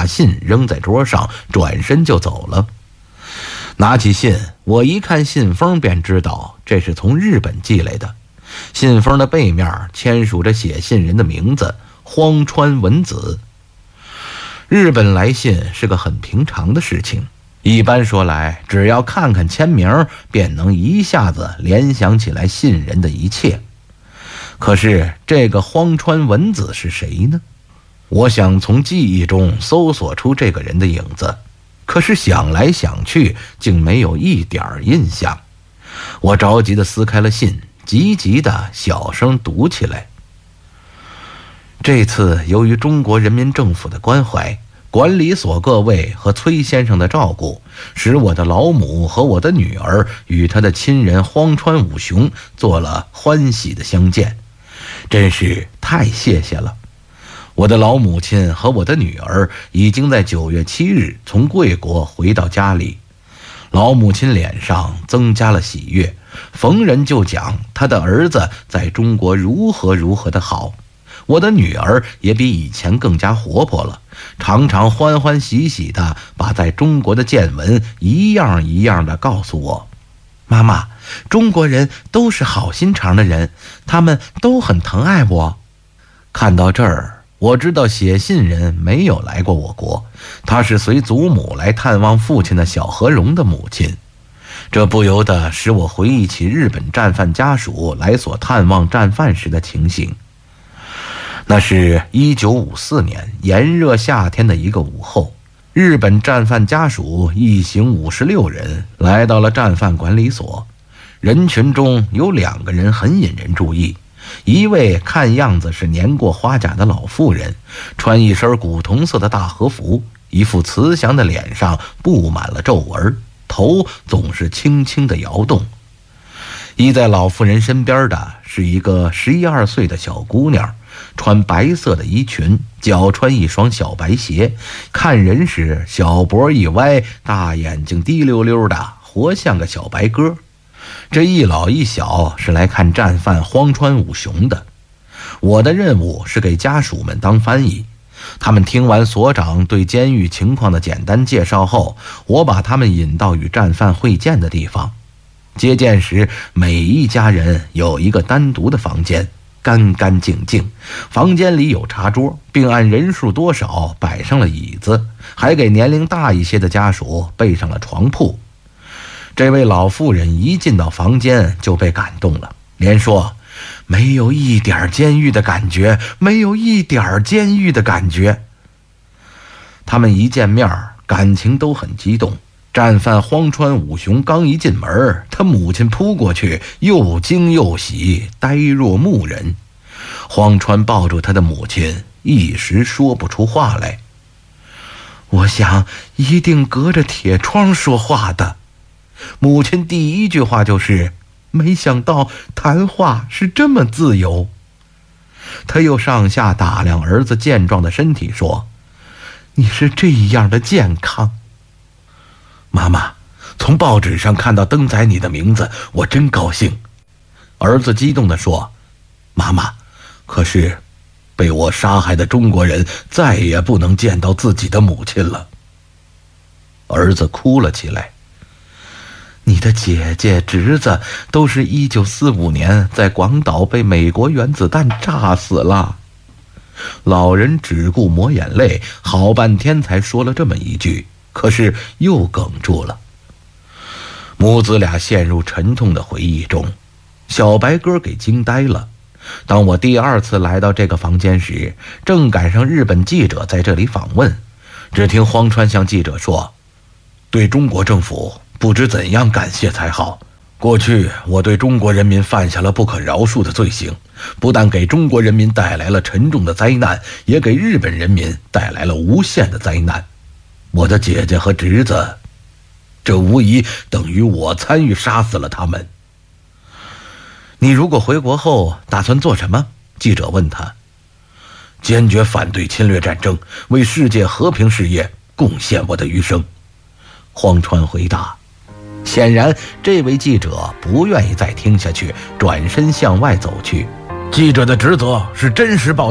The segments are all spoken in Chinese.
信扔在桌上，转身就走了。拿起信，我一看信封便知道这是从日本寄来的。信封的背面签署着写信人的名字荒川文子。日本来信是个很平常的事情，一般说来，只要看看签名，便能一下子联想起来信人的一切。可是这个荒川文子是谁呢？我想从记忆中搜索出这个人的影子，可是想来想去，竟没有一点印象。我着急地撕开了信，急急地小声读起来。这次由于中国人民政府的关怀，管理所各位和崔先生的照顾，使我的老母和我的女儿与他的亲人荒川武雄做了欢喜的相见，真是太谢谢了。我的老母亲和我的女儿已经在9月7日从贵国回到家里，老母亲脸上增加了喜悦，逢人就讲她的儿子在中国如何如何的好。我的女儿也比以前更加活泼了，常常欢欢喜喜地把在中国的见闻一样一样地告诉我。妈妈，中国人都是好心肠的人，他们都很疼爱我。看到这儿，我知道写信人没有来过我国，他是随祖母来探望父亲的小和荣的母亲。这不由得使我回忆起日本战犯家属来所探望战犯时的情形。那是1954年炎热夏天的一个午后，日本战犯家属一行56人来到了战犯管理所。人群中有2个人很引人注意，一位看样子是年过花甲的老妇人，穿一身古铜色的大和服，一副慈祥的脸上布满了皱纹，头总是轻轻地摇动。依在老妇人身边的是一个11、12岁的小姑娘，穿白色的衣裙，脚穿一双小白鞋，看人时小脖一歪，大眼睛滴溜溜的，活像个小白鸽。这一老一小是来看战犯荒川武雄的。我的任务是给家属们当翻译。他们听完所长对监狱情况的简单介绍后，我把他们引到与战犯会见的地方。接见时，每一家人有一个单独的房间，干干净净，房间里有茶桌，并按人数多少摆上了椅子，还给年龄大一些的家属备上了床铺。这位老妇人一进到房间就被感动了，连说没有一点监狱的感觉，没有一点监狱的感觉。他们一见面感情都很激动。战犯荒川武雄刚一进门，他母亲扑过去，又惊又喜，呆若木人。荒川抱住他的母亲，一时说不出话来。我想一定隔着铁窗说话的。母亲第一句话就是没想到谈话是这么自由。他又上下打量儿子健壮的身体，说：你是这样的健康。妈妈，从报纸上看到登载你的名字，我真高兴。儿子激动地说：妈妈，可是被我杀害的中国人再也不能见到自己的母亲了。儿子哭了起来。你的姐姐侄子都是1945年在广岛被美国原子弹炸死了。老人只顾抹眼泪，好半天才说了这么一句，可是又哽住了。母子俩陷入沉痛的回忆中，小白鸽给惊呆了。当我第2次来到这个房间时，正赶上日本记者在这里访问。只听荒川向记者说：对中国政府不知怎样感谢才好。过去我对中国人民犯下了不可饶恕的罪行，不但给中国人民带来了沉重的灾难，也给日本人民带来了无限的灾难。我的姐姐和侄子，这无疑等于我参与杀死了他们。你如果回国后打算做什么？记者问他。坚决反对侵略战争，为世界和平事业贡献我的余生。荒川回答。显然这位记者不愿意再听下去，转身向外走去。记者的职责是真实报道，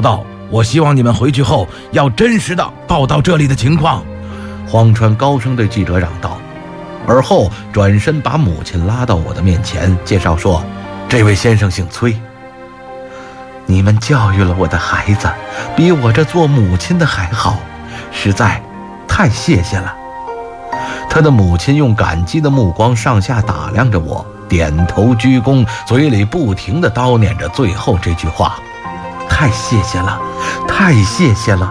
我希望你们回去后要真实的报道这里的情况。 荒川高声对记者嚷道，而后转身把母亲拉到我的面前，介绍说：“这位先生姓崔，你们教育了我的孩子，比我这做母亲的还好，实在太谢谢了。”他的母亲用感激的目光上下打量着我，点头鞠躬，嘴里不停地叨念着最后这句话：“太谢谢了，太谢谢了。”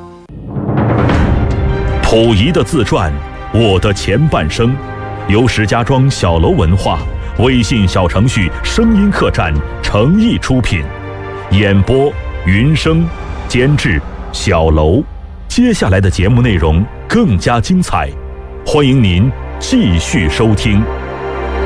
溥仪的自传《我的前半生》，由石家庄小楼文化微信小程序声音客栈诚意出品，演播云生，监制小楼。接下来的节目内容更加精彩，欢迎您继续收听。